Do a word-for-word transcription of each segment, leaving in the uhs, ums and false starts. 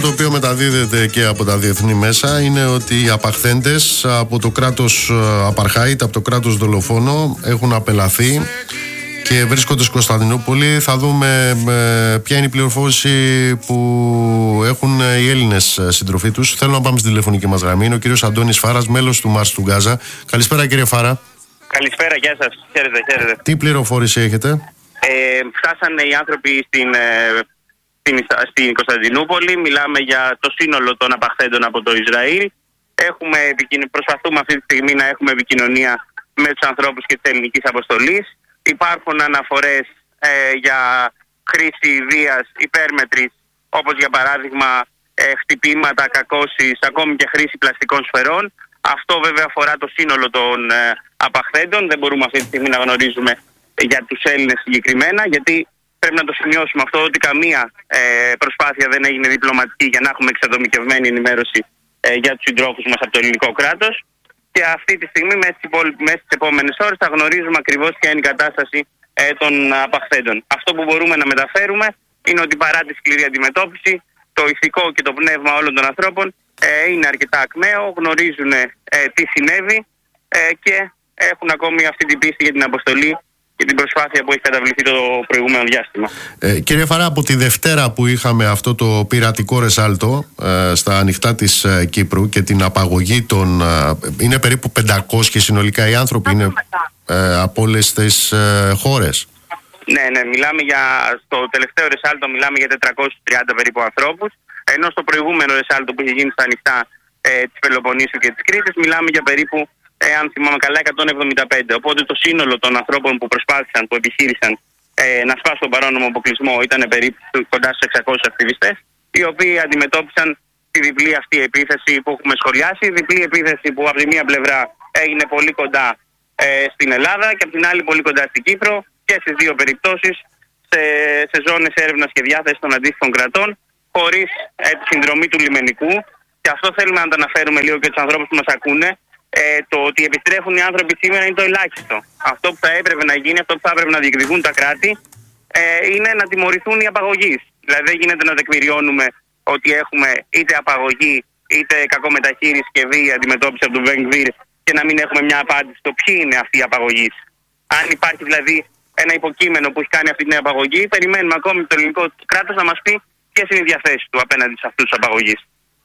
το οποίο μεταδίδεται και από τα διεθνή μέσα είναι ότι οι απαχθέντες από το κράτος Απαρχάιτ, από το κράτος δολοφόνο, έχουν απελαθεί και βρίσκονται στην Κωνσταντινούπολη. Θα δούμε ε, ποια είναι η πληροφόρηση που έχουν οι Έλληνες συντροφοί τους. Θέλω να πάμε στη τηλεφωνική μας γραμμή. Είναι ο κύριος Αντώνης Φάρας, μέλος του Μάρς του Γκάζα. Καλησπέρα, κύριε Φάρα. Καλησπέρα, γεια σας. Χαίρετε, χαίρετε. Τι πληροφόρηση έχετε? Ε, φτάσανε οι άνθρωποι στην, ε, στην, στην Κωνσταντινούπολη. Μιλάμε για το σύνολο των απαχθέντων από το Ισραήλ. Έχουμε, προσπαθούμε αυτή τη στιγμή να έχουμε επικοινωνία με τους ανθρώπους και της ελληνικής αποστολής. Υπάρχουν αναφορές ε, για χρήση βίας υπέρμετρης, όπως για παράδειγμα ε, χτυπήματα, κακώσεις, ακόμη και χρήση πλαστικών σφαιρών. Αυτό βέβαια αφορά το σύνολο των ε, απαχθέντων. Δεν μπορούμε αυτή τη στιγμή να γνωρίζουμε για τους Έλληνες συγκεκριμένα, γιατί πρέπει να το σημειώσουμε αυτό, ότι καμία ε, προσπάθεια δεν έγινε διπλωματική για να έχουμε εξατομικευμένη ενημέρωση ε, για τους συντρόφους μας από το ελληνικό κράτος. Και αυτή τη στιγμή, μέσα στις επόμενες ώρες, θα γνωρίζουμε ακριβώς ποια είναι η κατάσταση ε, των απαχθέντων. Αυτό που μπορούμε να μεταφέρουμε είναι ότι παρά τη σκληρή αντιμετώπιση, το ηθικό και το πνεύμα όλων των ανθρώπων ε, είναι αρκετά ακμαίο, γνωρίζουν ε, τι συνέβη ε, και έχουν ακόμη αυτή την πίστη για την αποστολή και την προσπάθεια που έχει καταβληθεί το προηγούμενο διάστημα. Ε, κύριε Φαρά, από τη Δευτέρα που είχαμε αυτό το πειρατικό ρεσάλτο ε, στα ανοιχτά της ε, Κύπρου και την απαγωγή των... Ε, είναι περίπου πεντακόσιοι συνολικά οι άνθρωποι, είναι ε, από όλες τις ε, χώρες. Ναι, ναι, μιλάμε για... Στο τελευταίο ρεσάλτο μιλάμε για τετρακόσιους τριάντα περίπου ανθρώπους, ενώ στο προηγούμενο ρεσάλτο που είχε γίνει στα ανοιχτά ε, της Πελοποννήσου και της Κρήτης μιλάμε για περίπου, Ε, αν θυμάμαι καλά, εκατόν εβδομήντα πέντε. Οπότε το σύνολο των ανθρώπων που προσπάθησαν, που επιχείρησαν ε, να σπάσουν τον παράνομο αποκλεισμό ήταν περίπου κοντά στους εξακόσιους ακτιβιστές, οι οποίοι αντιμετώπισαν τη διπλή αυτή επίθεση που έχουμε σχολιάσει. Διπλή επίθεση που από τη μία πλευρά έγινε πολύ κοντά ε, στην Ελλάδα και από την άλλη πολύ κοντά στην Κύπρο, και στις δύο περιπτώσεις σε, σε ζώνες έρευνας και διάθεσης των αντίστοιχων κρατών, χωρίς ε, τη συνδρομή του λιμενικού. Και αυτό θέλουμε να το αναφέρουμε λίγο και τους ανθρώπους που μας ακούνε. Ε, το ότι επιστρέφουν οι άνθρωποι σήμερα είναι το ελάχιστο. Αυτό που θα έπρεπε να γίνει, αυτό που θα έπρεπε να διεκδικούν τα κράτη, ε, είναι να τιμωρηθούν οι απαγωγείς. Δηλαδή δεν γίνεται να τεκμηριώνουμε ότι έχουμε είτε απαγωγή είτε κακομεταχείριση και βία αντιμετώπιση από τον Μπενγκβίρ και να μην έχουμε μια απάντηση στο ποιοι είναι αυτοί οι απαγωγείς. Αν υπάρχει δηλαδή ένα υποκείμενο που έχει κάνει αυτή την απαγωγή, περιμένουμε ακόμη το ελληνικό κράτος να μας πει ποιες είναι οι διαθέσεις του απέναντι σε αυτούς τους απαγωγείς.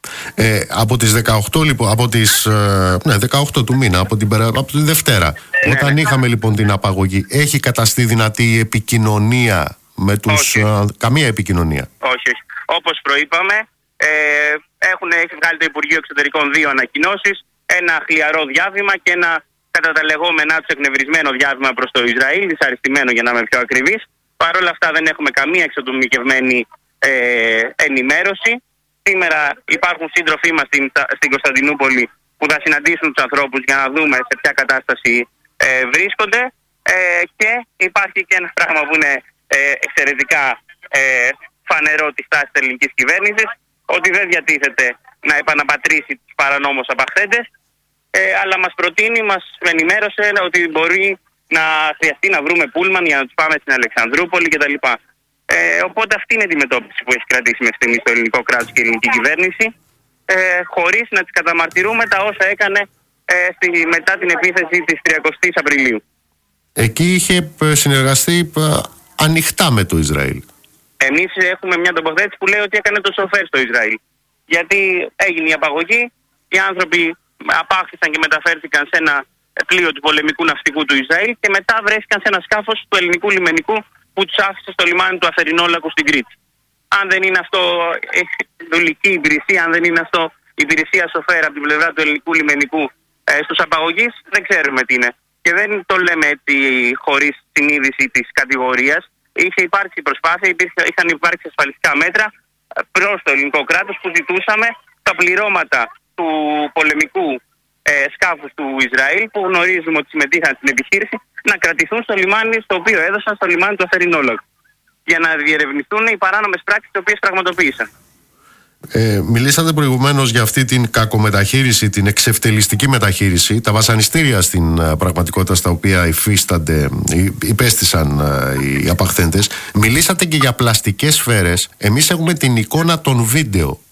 Ε, από τις δεκαοκτώ λοιπόν, από τις ε, ναι, δεκαοκτώ του μήνα, από την, από τη Δευτέρα, ναι, όταν ναι. είχαμε λοιπόν την απαγωγή, έχει καταστεί δυνατή η επικοινωνία με τους... Ε, καμία επικοινωνία? Όχι, όχι. Όπως προείπαμε, ε, έχουν, έχει βγάλει το Υπουργείο Εξωτερικών δύο ανακοινώσεις, ένα χλιαρό διάβημα και ένα κατά τα λεγόμενά τους εκνευρισμένο διάβημα προς το Ισραήλ, δυσαρεστημένο για να είμαι πιο ακριβής. Παρ' όλα αυτά δεν έχουμε καμία εξατομικευμένη ε, ενημέρωση. Σήμερα υπάρχουν σύντροφοί μας στην, στην Κωνσταντινούπολη που θα συναντήσουν τους ανθρώπους για να δούμε σε ποια κατάσταση ε, βρίσκονται ε, και υπάρχει και ένα πράγμα που είναι ε, εξαιρετικά ε, φανερό της τάσης της ελληνικής κυβέρνησης, ότι δεν διατίθεται να επαναπατρίσει τους παρανόμους απαχθέντες, ε, αλλά μας προτείνει, μας ενημέρωσε ότι μπορεί να χρειαστεί να βρούμε πούλμαν για να τους πάμε στην Αλεξανδρούπολη κτλ. Ε, οπότε αυτή είναι η αντιμετώπιση που έχει κρατήσει μέχρι στιγμή στο ελληνικό κράτος και η ελληνική κυβέρνηση, ε, χωρίς να τις καταμαρτυρούμε τα όσα έκανε ε, στη, μετά την επίθεση της τριαντοστής Απριλίου. Εκεί είχε συνεργαστεί ανοιχτά με το Ισραήλ. Εμείς έχουμε μια τοποθέτηση που λέει ότι έκανε το σοφέρ στο Ισραήλ. Γιατί έγινε η απαγωγή, οι άνθρωποι απάχθησαν και μεταφέρθηκαν σε ένα πλοίο του πολεμικού ναυτικού του Ισραήλ και μετά βρέθηκαν σε ένα σκάφος του ελληνικού λιμενικού που τους άφησε στο λιμάνι του Αθερινόλακου στην Κρήτη. Αν δεν είναι αυτό δουλική υπηρεσία, αν δεν είναι αυτό υπηρεσία σοφέρα από την πλευρά του ελληνικού λιμενικού ε, στους απαγωγείς, δεν ξέρουμε τι είναι. Και δεν το λέμε έτσι χωρίς συνείδηση της κατηγορίας. Είχε υπάρξει προσπάθεια, υπήρχε, είχαν υπάρξει ασφαλιστικά μέτρα προς το ελληνικό κράτος που ζητούσαμε τα πληρώματα του πολεμικού ε, σκάφους του Ισραήλ, που γνωρίζουμε ότι συμμετείχαν στην επιχείρηση, να κρατηθούν στο λιμάνι στο οποίο έδωσαν, στο λιμάνι του Αθερινόλακου, για να διερευνηθούν οι παράνομες πράξεις τις οποίες πραγματοποίησαν. Ε, μιλήσατε προηγουμένως για αυτή την κακομεταχείριση, την εξευτελιστική μεταχείριση, τα βασανιστήρια στην uh, πραγματικότητα στα οποία υφίστανται, υπέστησαν uh, οι απαχθέντες. Μιλήσατε και για πλαστικές σφαίρες. Εμείς έχουμε την εικόνα των βίντεο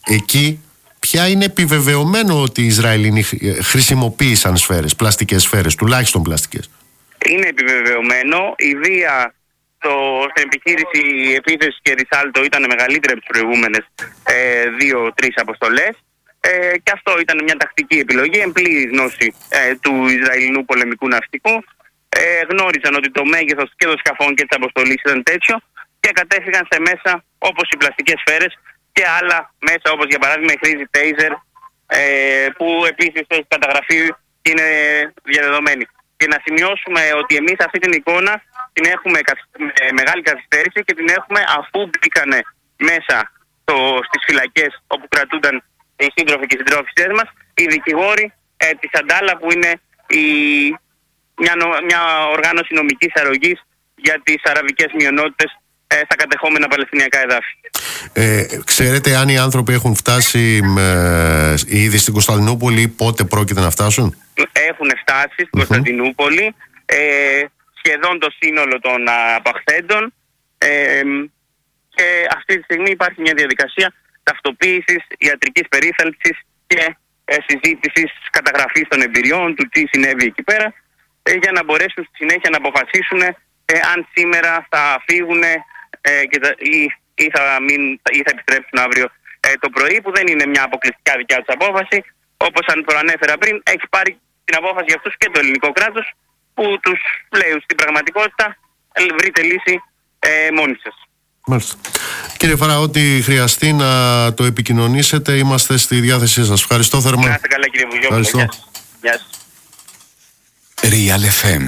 εκεί πια είναι επιβεβαιωμένο ότι οι Ισραηλινοί χρησιμοποίησαν σφαίρες, πλαστικές σφαίρες, τουλάχιστον πλαστικές. Είναι επιβεβαιωμένο. Η βία στο, στην επιχείρηση επίθεση και Ρισάλτο ήταν μεγαλύτερη από τις προηγούμενες ε, δύο-τρεις αποστολές. Ε, και αυτό ήταν μια τακτική επιλογή, εν πλήρη γνώση ε, του Ισραηλινού πολεμικού ναυτικού. Ε, γνώριζαν ότι το μέγεθος και των σκαφών και της αποστολής ήταν τέτοιο και κατέφυγαν σε μέσα όπως οι πλαστικές σφαίρες και άλλα μέσα, όπως για παράδειγμα η χρήση τέιζερ, ε, που επίσης έχει καταγραφεί και είναι διαδεδομένη. Και να σημειώσουμε ότι εμείς αυτή την εικόνα την έχουμε με μεγάλη καθυστέρηση και την έχουμε αφού μπήκαν μέσα στο, στις φυλακές όπου κρατούνταν οι σύντροφοι και οι συντρόφισσές μας, οι δικηγόροι ε, της Αντάλα, που είναι η, μια, μια οργάνωση νομικής αρρωγής για τις αραβικές μειονότητες ε, στα κατεχόμενα παλαιστινιακά εδάφη. Ε, ξέρετε αν οι άνθρωποι έχουν φτάσει ε, ήδη στην Κωνσταντινούπολη ή πότε πρόκειται να φτάσουν? Έχουν φτάσει στην mm-hmm. Κωνσταντινούπολη ε, σχεδόν το σύνολο των α, απαχθέντων ε, και αυτή τη στιγμή υπάρχει μια διαδικασία ταυτοποίησης, ιατρικής περίθαλψης και ε, συζήτησης, καταγραφής των εμπειριών, του τι συνέβη εκεί πέρα, ε, για να μπορέσουν στη συνέχεια να αποφασίσουν ε, αν σήμερα θα φύγουν ε, και θα, ή, ή, θα μην, ή θα επιστρέψουν αύριο ε, το πρωί, που δεν είναι μια αποκλειστικά δικιά τους απόφαση. Όπως αν προανέφερα πριν, έχει πάρει την απόφαση για αυτούς και το ελληνικό κράτος, που τους λέει στην πραγματικότητα βρείτε λύση ε, μόνοι σας. Μάλιστα. Κύριε Φαρά, ό,τι χρειαστεί να το επικοινωνήσετε, είμαστε στη διάθεσή σας. Ευχαριστώ θερμά. Να είστε καλά, κύριε Βουλιόπουλο. Γεια σας. Real εφ εμ.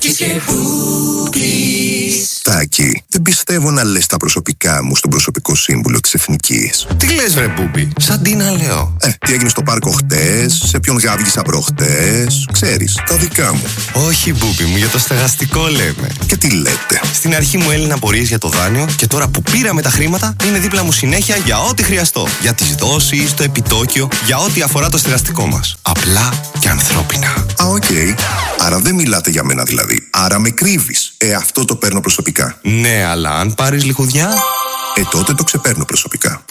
Τάκη, δεν πιστεύω να λες τα προσωπικά μου στον προσωπικό σύμβουλο της Εθνικής. Τι λες βρε Μπούμπι, σαν τι να λέω. Ε, τι έγινε στο πάρκο χτες, σε ποιον γάβγισα προχτές, ξέρεις, τα δικά μου. Όχι Μπούμπι μου, για το στεγαστικό λέμε. Και τι λέτε? Στην αρχή μου έλυναν απορίες για το δάνειο και τώρα που πήραμε τα χρήματα είναι δίπλα μου συνέχεια για ό,τι χρειαστώ. Για τις δόσεις, το επιτόκιο, για ό,τι αφορά το στεγαστικό μας. Απλά και ανθρώπινα. Α, οκ. Okay. Άρα δεν μιλάτε για μένα δηλαδή. Άρα με κρύβεις. Ε, αυτό το παίρνω προσωπικά. Ναι, αλλά αν πάρεις λιχουδιά... Ε, τότε το ξεπαίρνω προσωπικά.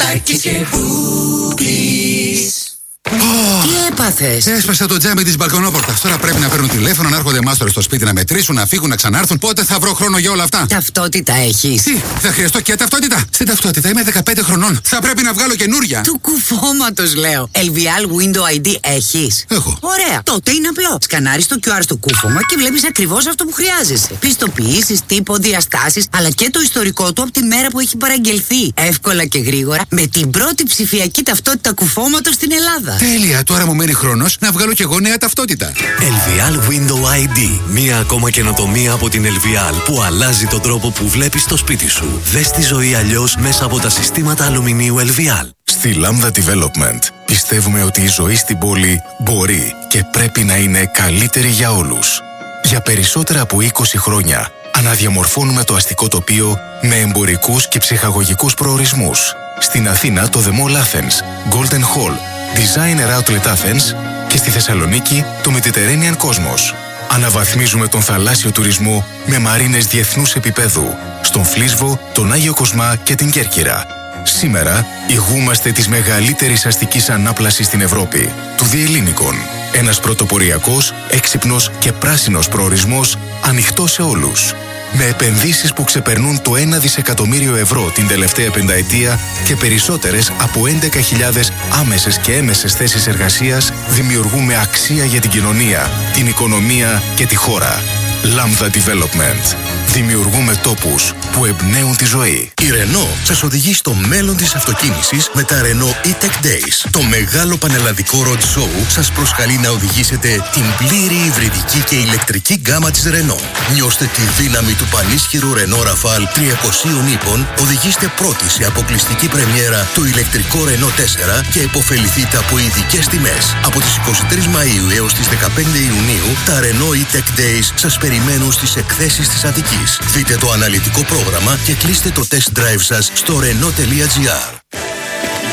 Τι έπαθες? Έσπασα το τζάμι της μπαλκονόπορτας. Τώρα πρέπει να παίρνουν τηλέφωνο, να έρχονται μάστορες στο σπίτι να μετρήσουν, να φύγουν, να ξανάρθουν. Πότε θα βρω χρόνο για όλα αυτά? Ταυτότητα έχεις? Τι, θα χρειαστώ και ταυτότητα? Στην ταυτότητα είμαι δεκαπέντε χρονών. Θα πρέπει να βγάλω καινούρια. Του κουφώματος λέω. ελ βι ελ Window άι ντι έχεις? Έχω. Ωραία. Τότε είναι απλό. Σκανάρεις το κιου αρ στο κούφωμα και βλέπεις ακριβώς αυτό που χρειάζεσαι. Πιστοποιήσεις, τύπο, διαστάσεις, αλλά και το ιστορικό του από τη μέρα που έχει παραγγελθεί. Εύκολα και γρήγορα με την πρώτη ψηφιακή ταυτότητα κουφώματος στην Ελλάδα. Τέλεια, τώρα μου μένει χρόνος να βγάλω κι εγώ νέα ταυτότητα. ελ βι ελ Window άι ντι. Μία ακόμα καινοτομία από την ελ βι ελ που αλλάζει τον τρόπο που βλέπεις το σπίτι σου. Δες τη ζωή αλλιώς μέσα από τα συστήματα αλουμινίου ελ βι ελ. Στη Lambda Development πιστεύουμε ότι η ζωή στην πόλη μπορεί και πρέπει να είναι καλύτερη για όλους. Για περισσότερα από είκοσι χρόνια αναδιαμορφώνουμε το αστικό τοπίο με εμπορικούς και ψυχαγωγικούς προορισμούς. Στην Αθήνα το The Mall Athens, Golden Hall, Designer Outlet Athens και στη Θεσσαλονίκη το Mediterranean Cosmos. Αναβαθμίζουμε τον θαλάσσιο τουρισμό με μαρίνες διεθνούς επίπεδου, στον Φλίσβο, τον Άγιο Κοσμά και την Κέρκυρα. Σήμερα ηγούμαστε της μεγαλύτερης αστικής ανάπλασης στην Ευρώπη, του Διελλήνικων. Ένας πρωτοποριακός, έξυπνος και πράσινος προορισμός ανοιχτός σε όλους. Με επενδύσεις που ξεπερνούν το ένα δισεκατομμύριο ευρώ την τελευταία πενταετία και περισσότερες από έντεκα χιλιάδες άμεσες και έμεσες θέσεις εργασίας, δημιουργούμε αξία για την κοινωνία, την οικονομία και τη χώρα. Lambda Development. Δημιουργούμε τόπους που εμπνέουν τη ζωή. Η Renault σας οδηγεί στο μέλλον της αυτοκίνησης με τα Renault E-Tech Days. Το μεγάλο πανελλαδικό road show σας προσκαλεί να οδηγήσετε την πλήρη υβριδική και ηλεκτρική γκάμα της Renault. Νιώστε τη δύναμη του πανίσχυρου Renault Rafale τριακοσίων ύπων, οδηγήστε πρώτοι σε αποκλειστική πρεμιέρα το ηλεκτρικό Renault τέσσερα και επωφεληθείτε από ειδικές τιμές. Από τις εικοστή τρίτη Μαΐου έως τις δεκαπέντε Ιουνίου, τα Renault E-Tech Days σας περιμένουν στις εκθέσεις της Αττικής. Δείτε το αναλυτικό πρόγραμμα και κλείστε το test drive σας στο renault τελεία gr.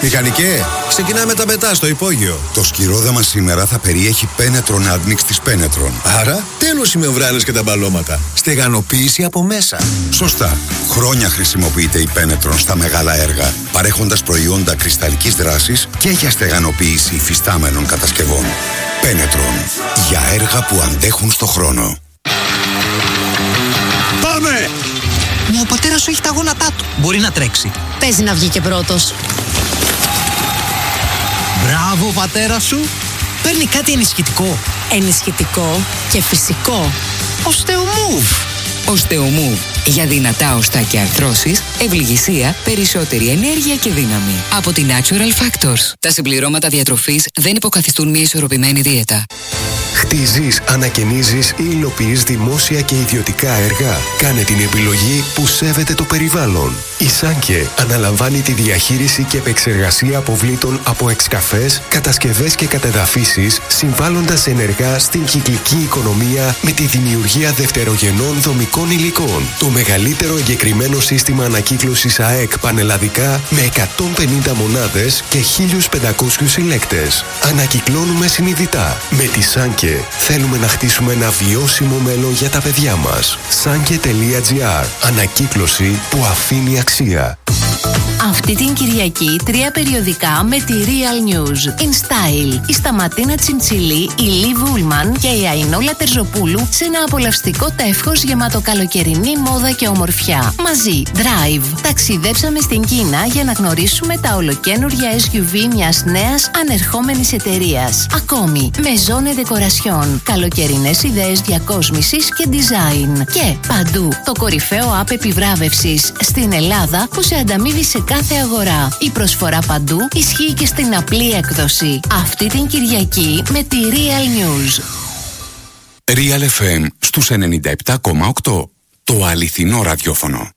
Μηχανικέ, ξεκινάμε τα μετά στο υπόγειο. Το σκυρόδαμα σήμερα θα περιέχει Penetron Admix της Penetron. Άρα, τέλος οι μεμβράνες και τα μπαλώματα. Στεγανοποίηση από μέσα. Σωστά. Χρόνια χρησιμοποιείται η Penetron στα μεγάλα έργα, παρέχοντας προϊόντα κρυσταλλικής δράσης και για στεγανοποίηση υφιστάμενων κατασκευών. Penetron. Για έργα που αντέχουν στο χρόνο. Πάμε! Μα ο πατέρας σου έχει τα γόνατά του. Μπορεί να τρέξει. Παίζει να βγει και πρώτος. Μπράβο, πατέρα σου. Παίρνει κάτι ενισχυτικό. Ενισχυτικό και φυσικό. Οστεομούβ. Οστεομούβ. Για δυνατά οστά και αρθρώσεις, ευληγησία, περισσότερη ενέργεια και δύναμη. Από τη Natural Factors. Τα συμπληρώματα διατροφής δεν υποκαθιστούν μια ισορροπημένη δίαιτα. Χτίζεις, ανακαινίζεις ή υλοποιείς δημόσια και ιδιωτικά έργα. Κάνε την επιλογή που σέβεται το περιβάλλον. Η Σάνκε αναλαμβάνει τη διαχείριση και επεξεργασία αποβλήτων από εξκαφές, κατασκευές και κατεδαφίσεις, συμβάλλοντας ενεργά στην κυκλική οικονομία με τη δημιουργία δευτερογενών δομικών υλικών. Το μεγαλύτερο εγκεκριμένο σύστημα ανακύκλωσης ΑΕΚ πανελλαδικά με εκατόν πενήντα μονάδες και χίλιους πεντακόσιους συλλέκτες. Ανακυκλώνουμε συνειδητά. Με τη Σάνκε θέλουμε να χτίσουμε ένα βιώσιμο μέλλον για τα παιδιά μας. Sanke τελεία τζι άρ. Ανακύκλωση που αφήνει αξία. Αυτή την Κυριακή τρία περιοδικά με τη Real News. In Style. Η Σταματίνα Τσιντσιλή, η Λί Βούλμαν και η Αϊνόλα Τερζοπούλου σε ένα απολαυστικό τεύχος γεμάτο καλοκαιρινή μόδα και ομορφιά. Μαζί, Drive. Ταξιδέψαμε στην Κίνα για να γνωρίσουμε τα ολοκαίνουργια ες γιου βι μιας νέας ανερχόμενης εταιρείας. Ακόμη, Maison Decoration. Καλοκαιρινές ιδέες διακόσμησης και design. Και παντού, το κορυφαίο app επιβράβευσης στην Ελλάδα που σε ανταμείβει σε κάθε αγορά. Η προσφορά παντού ισχύει και στην απλή έκδοση. Αυτή την Κυριακή με τη Real News. Real εφ εμ στους ενενήντα επτά κόμμα οκτώ. Το αληθινό ραδιόφωνο.